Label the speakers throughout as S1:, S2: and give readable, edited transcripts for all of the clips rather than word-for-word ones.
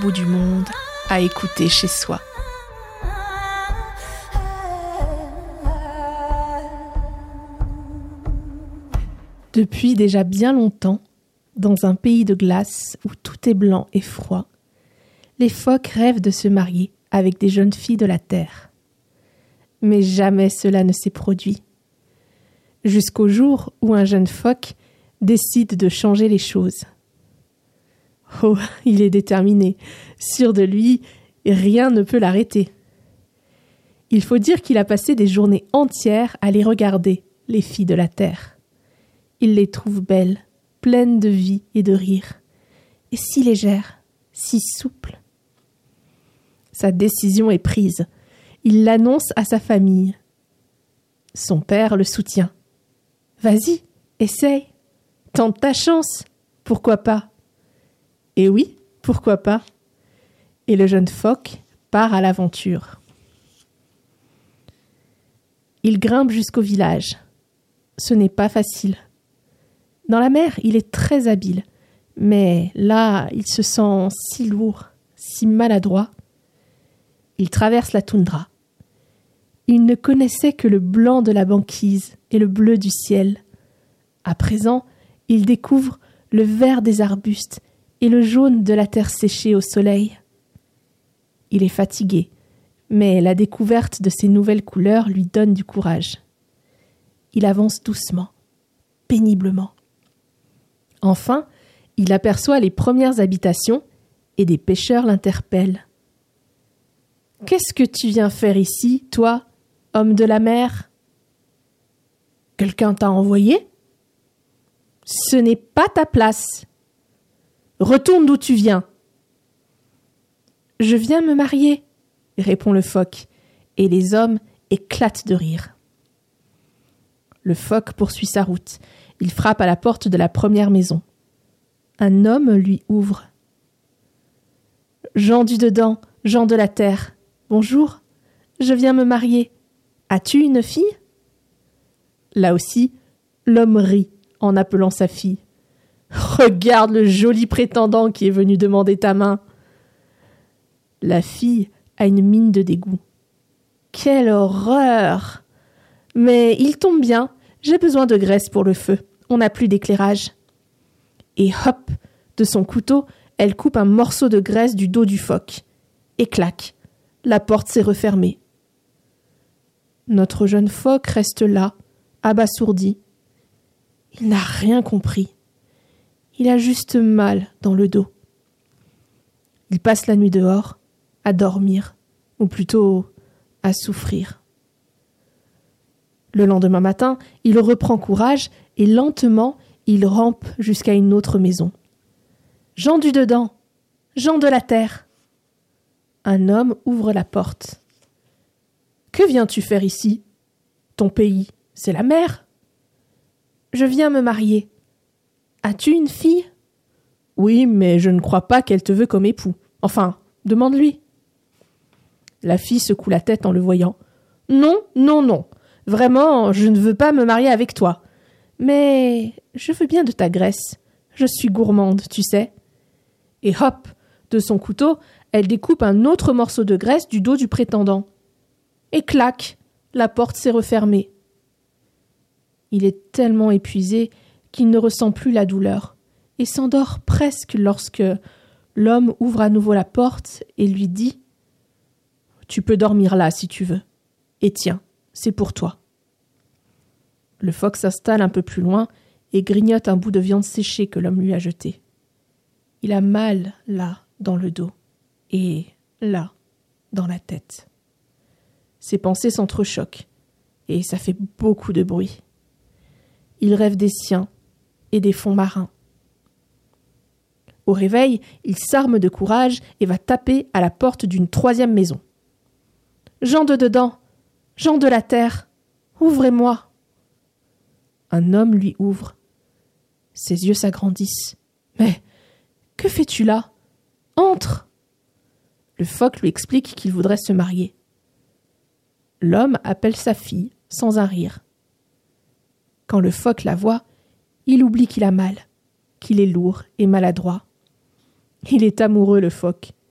S1: bout du monde à écouter chez soi. Depuis déjà bien longtemps, dans un pays de glace où tout est blanc et froid, les phoques rêvent de se marier avec des jeunes filles de la terre. Mais jamais cela ne s'est produit. Jusqu'au jour où un jeune phoque décide de changer les choses. Oh, il est déterminé, sûr de lui, rien ne peut l'arrêter. Il faut dire qu'il a passé des journées entières à les regarder, les filles de la terre. Il les trouve belles, pleines de vie et de rire, et si légères, si souples. Sa décision est prise. Il l'annonce à sa famille. Son père le soutient. « Vas-y, essaye. Tente ta chance. Pourquoi pas ?» Et oui, pourquoi pas ? Et le jeune phoque part à l'aventure. Il grimpe jusqu'au village. Ce n'est pas facile. Dans la mer, il est très habile, mais là, il se sent si lourd, si maladroit. Il traverse la toundra. Il ne connaissait que le blanc de la banquise et le bleu du ciel. À présent, il découvre le vert des arbustes et le jaune de la terre séchée au soleil. Il est fatigué, mais la découverte de ces nouvelles couleurs lui donne du courage. Il avance doucement, péniblement. Enfin, il aperçoit les premières habitations et des pêcheurs l'interpellent. « Qu'est-ce que tu viens faire ici, toi, homme de la mer ? Quelqu'un t'a envoyé ? Ce n'est pas ta place. Retourne d'où tu viens. »« Je viens me marier, » répond le phoque, et les hommes éclatent de rire. Le phoque poursuit sa route. Il frappe à la porte de la première maison. Un homme lui ouvre. « Gens du dedans, gens de la terre, bonjour, je viens me marier. As-tu une fille ?» Là aussi, l'homme rit en appelant sa fille. « Regarde le joli prétendant qui est venu demander ta main. » La fille a une mine de dégoût. « Quelle horreur ! Mais il tombe bien, j'ai besoin de graisse pour le feu. On n'a plus d'éclairage. » Et hop, de son couteau, elle coupe un morceau de graisse du dos du phoque. Et clac, la porte s'est refermée. Notre jeune phoque reste là, abasourdi. Il n'a rien compris. Il a juste mal dans le dos. Il passe la nuit dehors, à dormir, ou plutôt à souffrir. Le lendemain matin, il reprend courage et lentement, il rampe jusqu'à une autre maison. « Gens du dedans, gens de la terre !» Un homme ouvre la porte. « Que viens-tu faire ici ? Ton pays, c'est la mer. »« Je viens me marier. As-tu une fille ? » ?»« Oui, mais je ne crois pas qu'elle te veut comme époux. Enfin, demande-lui. » La fille secoue la tête en le voyant. « Non, non, non. Vraiment, je ne veux pas me marier avec toi. Mais je veux bien de ta graisse. Je suis gourmande, tu sais. » Et hop, de son couteau, elle découpe un autre morceau de graisse du dos du prétendant. Et clac, la porte s'est refermée. Il est tellement épuisé qu'il ne ressent plus la douleur et s'endort presque lorsque l'homme ouvre à nouveau la porte et lui dit « Tu peux dormir là si tu veux. Et tiens, c'est pour toi. » Le phoque s'installe un peu plus loin et grignote un bout de viande séchée que l'homme lui a jeté. Il a mal là, dans le dos, et là, dans la tête. Ses pensées s'entrechoquent, et ça fait beaucoup de bruit. Il rêve des siens et des fonds marins. Au réveil, il s'arme de courage et va taper à la porte d'une troisième maison. « Gens de dedans, gens de la terre, ouvrez-moi !» Un homme lui ouvre. Ses yeux s'agrandissent. « Mais que fais-tu là ? Entre !» Le phoque lui explique qu'il voudrait se marier. L'homme appelle sa fille, sans un rire. Quand le phoque la voit, il oublie qu'il a mal, qu'il est lourd et maladroit. Il est amoureux, le phoque,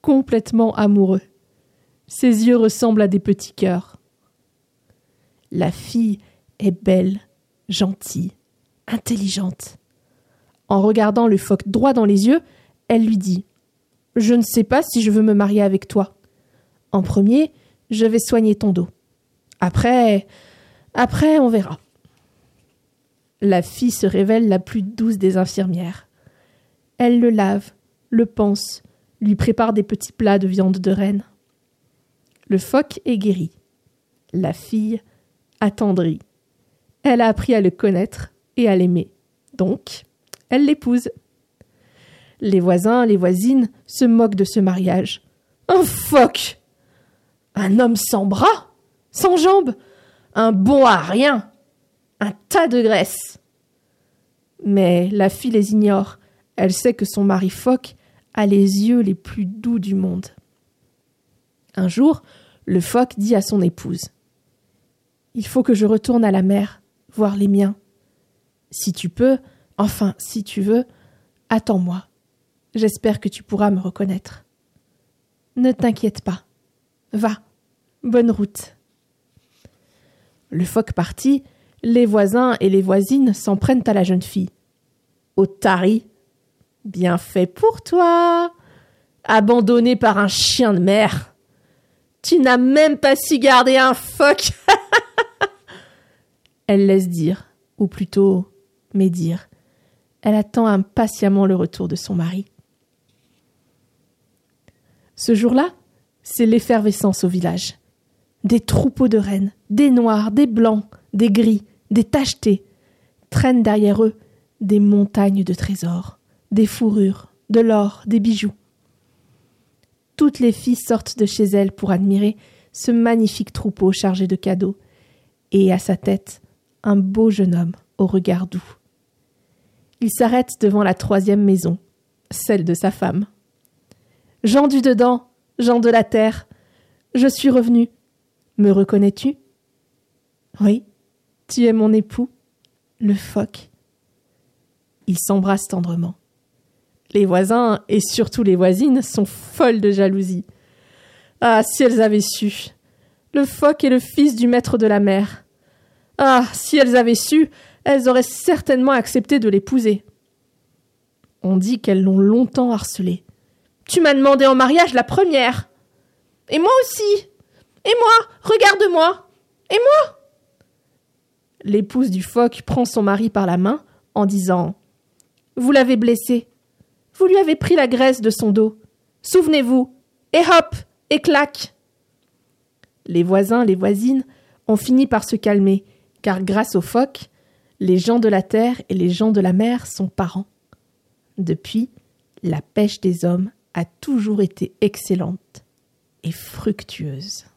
S1: complètement amoureux. Ses yeux ressemblent à des petits cœurs. La fille est belle, gentille, intelligente. En regardant le phoque droit dans les yeux, elle lui dit « Je ne sais pas si je veux me marier avec toi. En premier, je vais soigner ton dos. Après, on verra. » La fille se révèle la plus douce des infirmières. Elle le lave, le panse, lui prépare des petits plats de viande de renne. Le phoque est guéri. La fille attendrie. Elle a appris à le connaître et à l'aimer. Donc, elle l'épouse. Les voisins, les voisines se moquent de ce mariage. Un phoque! Un homme sans bras, sans jambes, un bon à rien, un tas de graisse. Mais la fille les ignore. Elle sait que son mari phoque a les yeux les plus doux du monde. Un jour, le phoque dit à son épouse « Il faut que je retourne à la mer, voir les miens. Si tu peux, enfin, si tu veux, attends-moi. J'espère que tu pourras me reconnaître. Ne t'inquiète pas. Va, bonne route. » Le phoque parti, les voisins et les voisines s'en prennent à la jeune fille. « Otarie, bien fait pour toi, abandonné par un chien de mer. Tu n'as même pas su garder un phoque. » Elle laisse dire, ou plutôt médire. Elle attend impatiemment le retour de son mari. Ce jour-là, c'est l'effervescence au village. Des troupeaux de rennes, des noirs, des blancs, des gris, des tachetés, traînent derrière eux des montagnes de trésors, des fourrures, de l'or, des bijoux. Toutes les filles sortent de chez elles pour admirer ce magnifique troupeau chargé de cadeaux, et à sa tête, un beau jeune homme au regard doux. Il s'arrête devant la 3e maison, celle de sa femme. « Gens du dedans, gens de la terre, je suis revenu. Me reconnais-tu ? » ?»« Oui, tu es mon époux, le phoque. » Ils s'embrassent tendrement. Les voisins, et surtout les voisines, sont folles de jalousie. Ah, si elles avaient su. Le phoque est le fils du maître de la mer. Ah, si elles avaient su, elles auraient certainement accepté de l'épouser. On dit qu'elles l'ont longtemps harcelé. « Tu m'as demandé en mariage la première. Et moi aussi. Et moi, regarde-moi. Et moi ?» L'épouse du phoque prend son mari par la main en disant « Vous l'avez blessé. Vous lui avez pris la graisse de son dos. Souvenez-vous. Et hop, et clac !» Les voisins, les voisines ont fini par se calmer, car grâce au phoque, les gens de la terre et les gens de la mer sont parents. Depuis, la pêche des hommes a toujours été excellente et fructueuse.